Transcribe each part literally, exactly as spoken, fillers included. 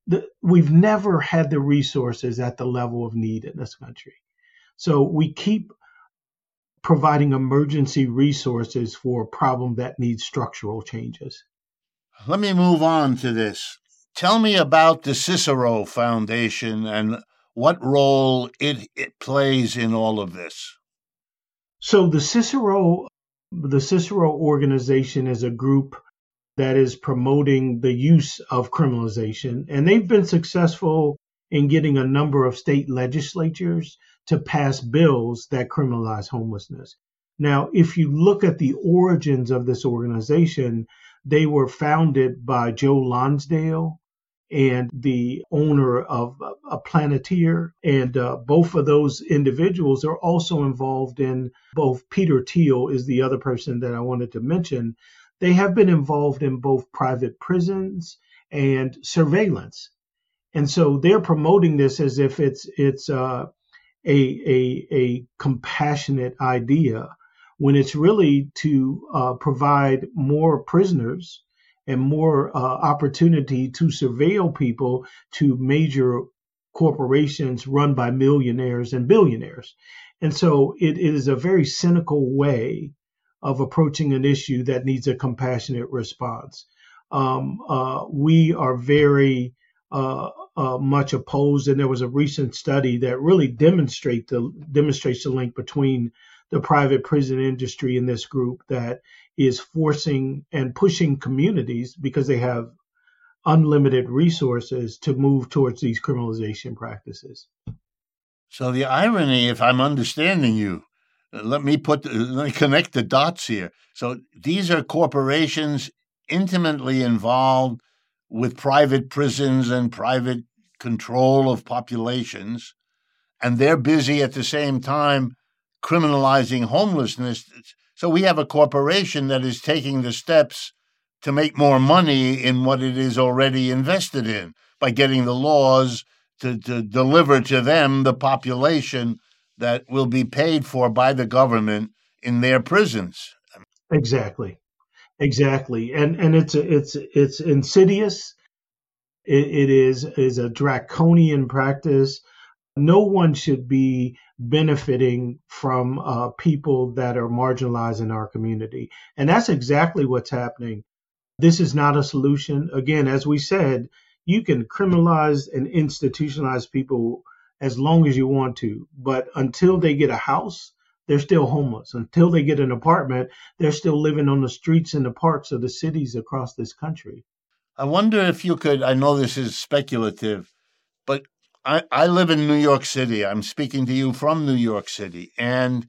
the, we've never had the resources at the level of need in this country. So we keep providing emergency resources for a problem that needs structural changes. Let me move on to this. Tell me about the Cicero Foundation and what role it, it plays in all of this. So the Cicero, the Cicero organization is a group that is promoting the use of criminalization, and they've been successful in getting a number of state legislatures to pass bills that criminalize homelessness. Now, if you look at the origins of this organization, they were founded by Joe Lonsdale and the owner of a Planeteer. And uh, both of those individuals are also involved in both. Peter Thiel is the other person that I wanted to mention. They have been involved in both private prisons and surveillance. And so they're promoting this as if it's it's uh, a, a, a compassionate idea, when it's really to uh, provide more prisoners and more uh, opportunity to surveil people to major corporations run by millionaires and billionaires. And so it, it is a very cynical way of approaching an issue that needs a compassionate response. Um, uh, we are very uh, uh, much opposed, and there was a recent study that really demonstrate the, demonstrates the link between the private prison industry and this group that is forcing and pushing communities, because they have unlimited resources, to move towards these criminalization practices. So the irony, if I'm understanding you, let me put, let me connect the dots here. So these are corporations intimately involved with private prisons and private control of populations, and they're busy at the same time criminalizing homelessness. So we have a corporation that is taking the steps to make more money in what it is already invested in by getting the laws to, to deliver to them the population that will be paid for by the government in their prisons. Exactly, exactly, and and it's it's it's insidious. It, it is is a draconian practice. No one should be benefiting from uh, people that are marginalized in our community. And that's exactly what's happening. This is not a solution. Again, as we said, you can criminalize and institutionalize people as long as you want to, but until they get a house, they're still homeless. Until they get an apartment, they're still living on the streets and the parks of the cities across this country. I wonder if you could, I know this is speculative, but I, I live in New York City. I'm speaking to you from New York City. And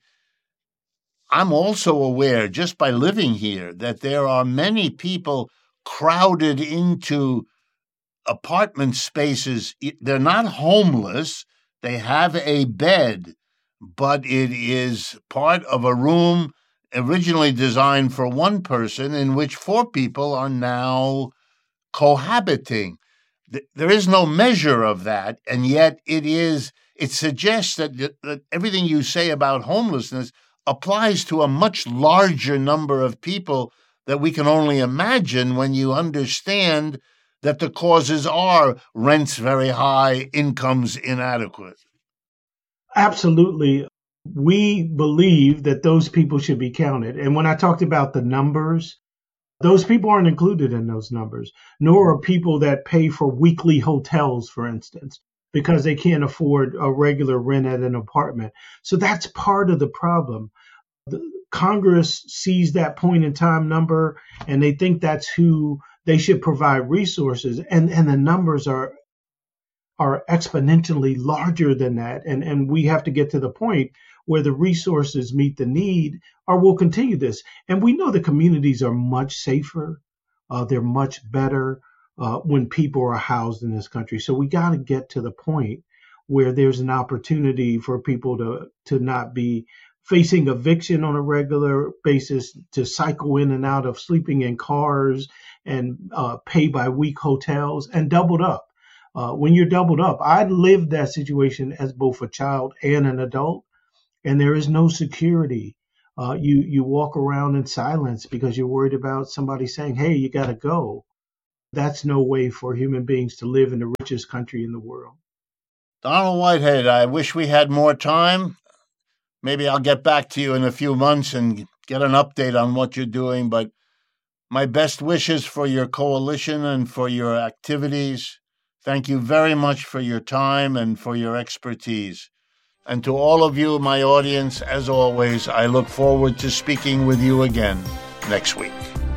I'm also aware, just by living here, that there are many people crowded into apartment spaces. They're not homeless. They have a bed, but it is part of a room originally designed for one person in which four people are now cohabiting. There is no measure of that, and yet it is. It suggests that, that everything you say about homelessness applies to a much larger number of people that we can only imagine when you understand that the causes are rents very high, incomes inadequate. Absolutely. We believe that those people should be counted. And when I talked about the numbers, those people aren't included in those numbers, nor are people that pay for weekly hotels, for instance, because they can't afford a regular rent at an apartment. So that's part of the problem. The Congress sees that point in time number, and they think that's who they should provide resources. And, and the numbers are are exponentially larger than that. And, and we have to get to the point where the resources meet the need, or we'll continue this. And we know the communities are much safer. Uh, they're much better uh, when people are housed in this country. So we got to get to the point where there's an opportunity for people to, to not be facing eviction on a regular basis, to cycle in and out of sleeping in cars and uh, pay by week hotels, and doubled up. Uh, when you're doubled up, I lived that situation as both a child and an adult, and there is no security. Uh, you you walk around in silence because you're worried about somebody saying, "Hey, you got to go." that's no way for human beings to live in the richest country in the world. Donald Whitehead, I wish we had more time. Maybe I'll get back to you in a few months and get an update on what you're doing, but my best wishes for your coalition and for your activities. Thank you very much for your time and for your expertise. And to all of you, my audience, as always, I look forward to speaking with you again next week.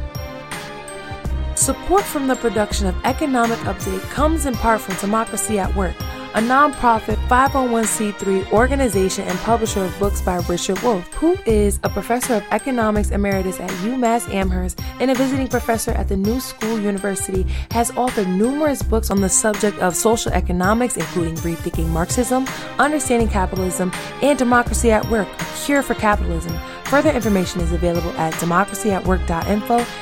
Support from the production of Economic Update comes in part from Democracy at Work, a nonprofit five oh one c three organization and publisher of books by Richard Wolff, who is a professor of economics emeritus at UMass Amherst and a visiting professor at the New School University, has authored numerous books on the subject of social economics, including Rethinking Marxism, Understanding Capitalism, and Democracy at Work, A Cure for Capitalism. Further information is available at democracy at work dot info